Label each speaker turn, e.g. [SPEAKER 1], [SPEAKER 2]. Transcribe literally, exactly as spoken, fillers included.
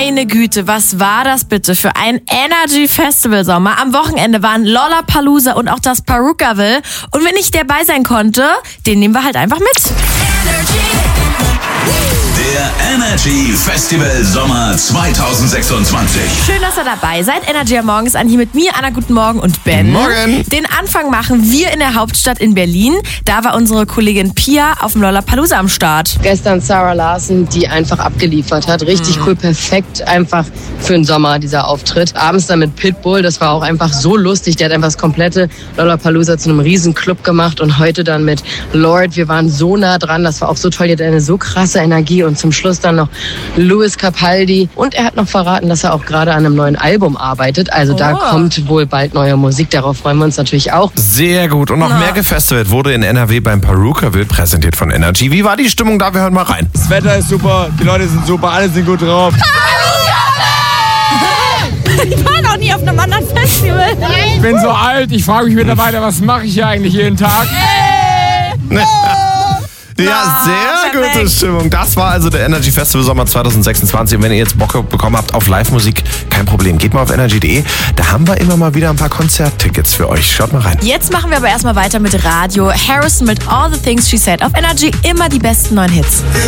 [SPEAKER 1] Meine Güte, was war das bitte für ein Energy Festival Sommer? Am Wochenende waren Lollapalooza und auch das Perukaville. Und wenn ich dabei sein konnte, den nehmen wir halt einfach mit.
[SPEAKER 2] Der Energy Festival Sommer zwanzig sechsundzwanzig.
[SPEAKER 1] Schön, dass ihr dabei seid. Energy am Morgen ist an hier mit mir, Anna, guten Morgen und Ben.
[SPEAKER 3] Morgen.
[SPEAKER 1] Den Anfang machen wir in der Hauptstadt in Berlin. Da war unsere Kollegin Pia auf dem Lollapalooza am Start.
[SPEAKER 4] Gestern Sarah Larson, die einfach abgeliefert hat. Richtig mhm. cool, perfekt einfach für den Sommer, dieser Auftritt. Abends dann mit Pitbull, das war auch einfach so lustig. Der hat einfach das komplette Lollapalooza zu einem riesen Club gemacht. Und heute dann mit Lorde, wir waren so nah dran, das war auch so toll. Die hat eine so krasse Energie. Und zum Schluss dann noch Louis Capaldi. Und er hat noch verraten, dass er auch gerade an einem neuen Album arbeitet. Also oh. da kommt wohl bald neue Musik. Darauf freuen wir uns natürlich auch.
[SPEAKER 3] Sehr gut. Und noch ja. mehr gefestivalt wurde in N R W beim Perukaville, präsentiert von Energy. Wie war die Stimmung da? Wir hören mal rein.
[SPEAKER 5] Das Wetter ist super, die Leute sind super, alle sind gut drauf.
[SPEAKER 1] Ich war noch nie auf einem anderen Festival.
[SPEAKER 5] Ich bin so alt, ich frage mich mittlerweile, was mache ich hier eigentlich jeden Tag?
[SPEAKER 3] Nee. Ja, sehr oh, gute Stimmung. Das war also der Energy Festival Sommer zwanzig sechsundzwanzig. Und wenn ihr jetzt Bock bekommen habt auf Live-Musik, kein Problem. Geht mal auf energy punkt de. Da haben wir immer mal wieder ein paar Konzerttickets für euch. Schaut mal rein.
[SPEAKER 1] Jetzt machen wir aber erstmal weiter mit Radio. Harrison mit All the Things She Said auf Energy. Immer die besten neuen Hits.